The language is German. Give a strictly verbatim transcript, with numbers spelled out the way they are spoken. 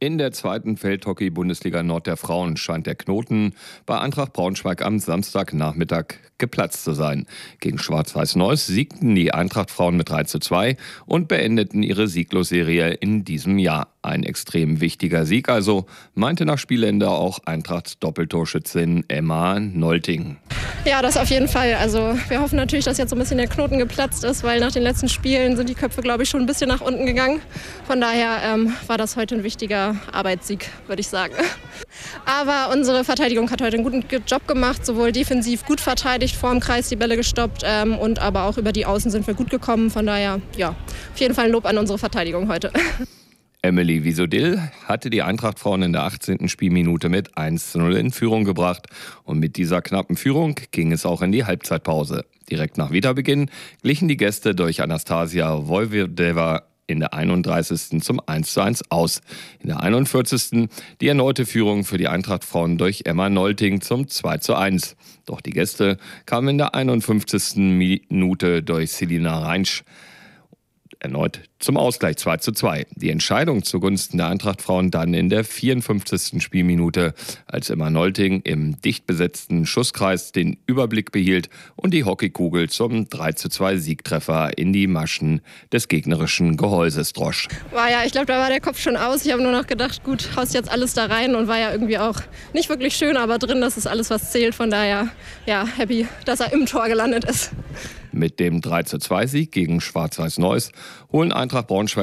In der zweiten Feldhockey-Bundesliga Nord der Frauen scheint der Knoten bei Eintracht Braunschweig am Samstagnachmittag geplatzt zu sein. Gegen Schwarz-Weiß Neuss siegten die Eintracht-Frauen mit drei zu zwei und beendeten ihre Sieglosserie in diesem Jahr. Ein extrem wichtiger Sieg also, meinte nach Spielende auch Eintracht-Doppeltorschützin Emma Nolting. Ja, das auf jeden Fall. Also wir hoffen natürlich, dass jetzt so ein bisschen der Knoten geplatzt ist, weil nach den letzten Spielen sind die Köpfe, glaube ich, schon ein bisschen nach unten gegangen. Von daher ähm, war das heute ein wichtiger Arbeitssieg, würde ich sagen. Aber unsere Verteidigung hat heute einen guten Job gemacht, sowohl defensiv gut verteidigt, vor dem Kreis die Bälle gestoppt ähm, und aber auch über die Außen sind wir gut gekommen. Von daher, ja, auf jeden Fall ein Lob an unsere Verteidigung heute. Emily Wiesodill hatte die Eintracht-Frauen in der achtzehnten Spielminute mit eins zu null in Führung gebracht. Und mit dieser knappen Führung ging es auch in die Halbzeitpause. Direkt nach Wiederbeginn glichen die Gäste durch Anastasia Vojvodeva in der einunddreißigsten zum eins zu eins aus. In der einundvierzigsten die erneute Führung für die Eintracht-Frauen durch Emma Nolting zum zwei zu eins. Doch die Gäste kamen in der einundfünfzigsten Minute durch Selina Reinsch erneut zum Ausgleich zwei zu zwei. Die Entscheidung zugunsten der Eintracht-Frauen dann in der vierundfünfzigsten Spielminute, als Emma Nolting im dicht besetzten Schusskreis den Überblick behielt und die Hockeykugel zum drei zu zwei Siegtreffer in die Maschen des gegnerischen Gehäuses drosch. War ja, ich glaube, da war der Kopf schon aus. Ich habe nur noch gedacht, gut, haust jetzt alles da rein und war ja irgendwie auch nicht wirklich schön, aber drin, das ist alles, was zählt. Von daher, ja, happy, dass er im Tor gelandet ist. Mit dem drei zu zwei Sieg gegen Schwarz-Weiß Neuss holen Eintracht Braunschweig